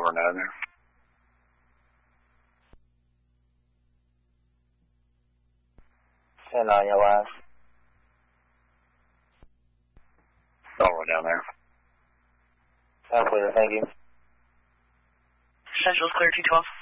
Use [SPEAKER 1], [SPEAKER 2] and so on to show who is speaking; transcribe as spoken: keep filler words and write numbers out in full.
[SPEAKER 1] over down there.
[SPEAKER 2] ten nine, your line.
[SPEAKER 1] Over down there.
[SPEAKER 2] That's clear, thank you.
[SPEAKER 3] Central's clear, two twelve.